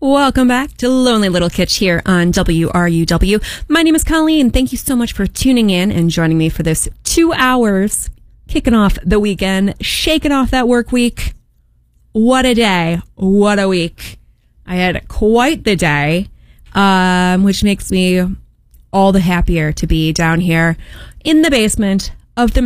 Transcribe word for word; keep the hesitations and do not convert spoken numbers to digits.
Welcome back to Lonely Little Kitsch here on W R U W. My name is Colleen. Thank you so much for tuning in and joining me for this two hours, kicking off the weekend, shaking off that work week. What a day. What a week. I had quite the day, um, which makes me all the happier to be down here in the basement of the